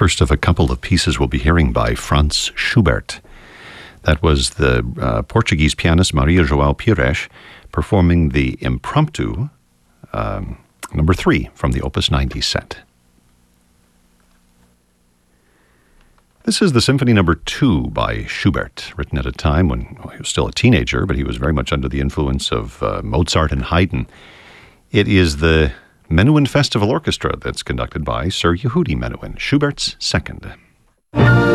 first of a couple of pieces we'll be hearing by Franz Schubert. That was the Portuguese pianist Maria João Pires performing the Impromptu, number 3 from the Opus 90 set. This is the Symphony Number 2 by Schubert, written at a time when he was still a teenager, but he was very much under the influence of Mozart and Haydn. It is the Menuhin Festival Orchestra that's conducted by Sir Yehudi Menuhin, Schubert's second.